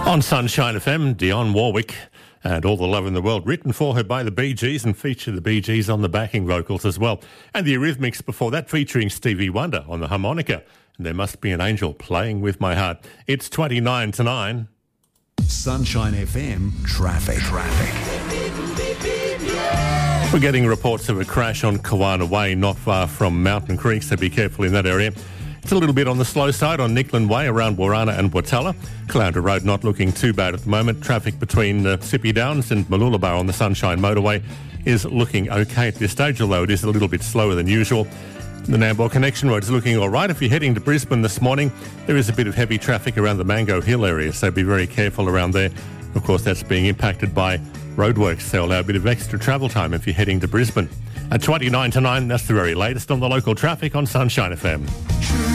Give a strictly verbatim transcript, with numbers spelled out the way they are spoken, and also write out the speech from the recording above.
On Sunshine F M, Dionne Warwick and All the Love in the World, written for her by the Bee Gees and feature the Bee Gees on the backing vocals as well. And the Eurythmics before that featuring Stevie Wonder on the harmonica. And There Must Be an Angel Playing With My Heart. It's twenty-nine to nine. Sunshine F M traffic. Traffic. We're getting reports of a crash on Kawana Way, not far from Mountain Creek, so be careful in that area. It's a little bit on the slow side on Nickland Way around Warana and Watala. Caloundra Road not looking too bad at the moment. Traffic between uh, Sippy Downs and Mooloolaba on the Sunshine Motorway is looking okay at this stage, although it is a little bit slower than usual. The Nambour Connection Road is looking all right. If you're heading to Brisbane this morning, there is a bit of heavy traffic around the Mango Hill area, so be very careful around there. Of course, that's being impacted by roadworks. They'll allow a bit of extra travel time if you're heading to Brisbane. At twenty-nine to nine, that's the very latest on the local traffic on Sunshine F M.